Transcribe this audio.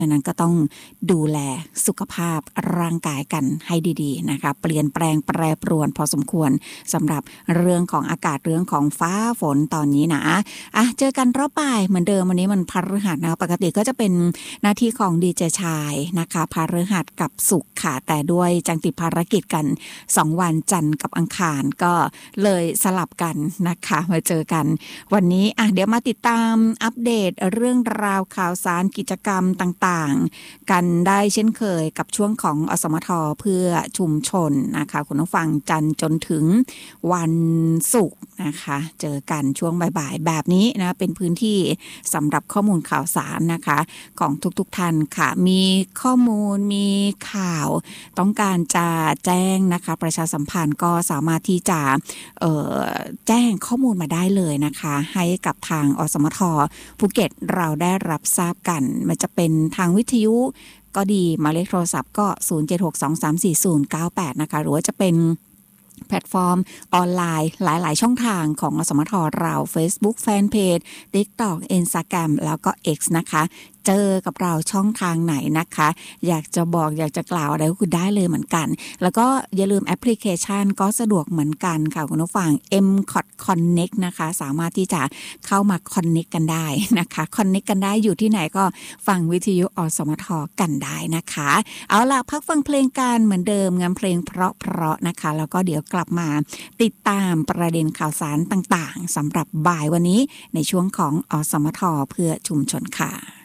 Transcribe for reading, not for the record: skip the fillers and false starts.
ดังนั้นก็ต้องดูแลสุขภาพร่างกายกันให้ดีๆนะคะเปลี่ยนแปลงแปรปรวนพอสมควรสำหรับเรื่องของอากาศเรื่องของฟ้าฝนตอนนี้นะเจอกันรอบบ่ายเหมือนเดิมวันนี้มันพฤหัสนะปกติก็จะเป็นหน้าที่ของดีเจชายนะคะพฤหัสกับศุกร์ค่ะแต่ด้วยจังติดภารกิจกัน2วันจันทร์กับอังคารก็เลยสลับกันนะคะมาเจอกันวันนี้เดี๋ยวมาติดตามอัปเดตเรื่องราวข่าวสารกิจกรรมต่างๆกันได้เช่นเคยกับช่วงของอสมทเพื่อชุมชนนะคะคุณผู้ฟังจันทร์จนถึงวันศุกร์นะคะเจอกันช่วงบ่ายๆแบบนี้นะเป็นพื้นที่สำหรับข้อมูลข่าวสารนะคะของทุกๆท่านค่ะมีข้อมูลมีข่าวต้องการจะแจ้งนะคะประชาสัมพันธ์ก็สามารถที่จะแจ้งข้อมูลมาได้เลยนะคะให้กับทางอสมทภูเก็ตเราได้รับทราบกันมันจะเป็นทางวิทยุก็ดีหมายเลขโทรศัพท์ก็0762344098นะคะหรือว่าจะเป็นแพลตฟอร์มออนไลน์หลายๆช่องทางของอสมทเรา Facebook Fanpage TikTok Instagram แล้วก็ X นะคะเจอกับเราช่องทางไหนนะคะอยากจะบอกอยากจะกล่าวอะไรก็คือได้เลยเหมือนกันแล้วก็อย่าลืมแอปพลิเคชันก็สะดวกเหมือนกันค่ะคุณผู้ฟัง MCOT Connect นะคะสามารถที่จะเข้ามา Connect กันได้นะคะ Connect กันได้อยู่ที่ไหนก็ฟังวิทยุอสมทกันได้นะคะเอาล่ะพักฟังเพลงกันเหมือนเดิมงานเพลงเพราะๆนะคะแล้วก็เดี๋ยวกลับมาติดตามประเด็นข่าวสารต่างๆสำหรับบ่ายวันนี้ในช่วงของอสมทเพื่อชุมชนค่ะ